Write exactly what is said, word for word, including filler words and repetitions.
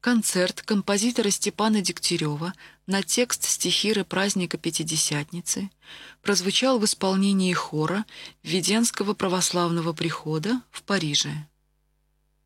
Концерт композитора Степана Дегтярева на текст стихиры праздника Пятидесятницы прозвучал в исполнении хора Введенского православного прихода в Париже.